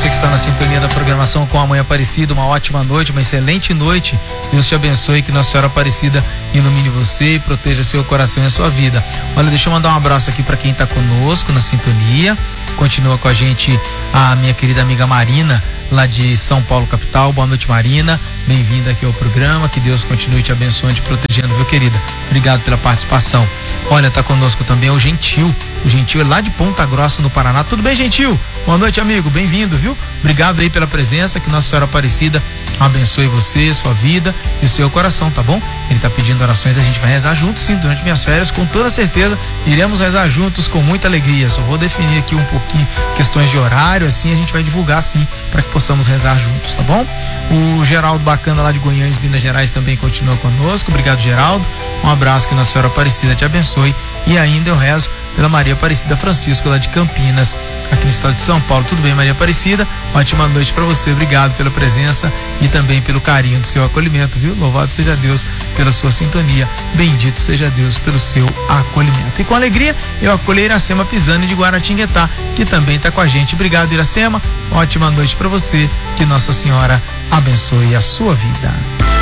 você que está na sintonia da programação com a Mãe Aparecida, uma ótima noite, uma excelente noite. Deus te abençoe, que Nossa Senhora Aparecida ilumine você e proteja seu coração e a sua vida. Olha, deixa eu mandar um abraço aqui para quem está conosco na sintonia. Continua com a gente a minha querida amiga Marina, lá de São Paulo, capital. Boa noite, Marina. Bem-vinda aqui ao programa. Que Deus continue te abençoando, te protegendo, viu, querida? Obrigado pela participação. Olha, tá conosco também o Gentil. O Gentil é lá de Ponta Grossa, no Paraná. Tudo bem, Gentil? Boa noite, amigo. Bem-vindo, viu? Obrigado aí pela presença. Que Nossa Senhora Aparecida abençoe você, sua vida e o seu coração, tá bom? Ele tá pedindo orações, a gente vai rezar juntos, sim, durante minhas férias, com toda certeza. Iremos rezar juntos com muita alegria. Só vou definir aqui um pouquinho questões de horário, assim a gente vai divulgar, sim, para que possamos rezar juntos, tá bom? O Geraldo Bacana, lá de Goiânia, Minas Gerais, também continua conosco. Obrigado, Geraldo. Um abraço, que Nossa Senhora Aparecida te abençoe. E ainda eu rezo pela Maria Aparecida Francisco, lá de Campinas, aqui no estado de São Paulo. Tudo bem, Maria Aparecida? Ótima noite para você. Obrigado pela presença e também pelo carinho do seu acolhimento, viu? Louvado seja Deus pela sua sintonia. Bendito seja Deus pelo seu acolhimento. E com alegria eu acolho a Iracema Pisani, de Guaratinguetá, que também está com a gente. Obrigado, Iracema. Ótima noite para você. Que Nossa Senhora abençoe a sua vida.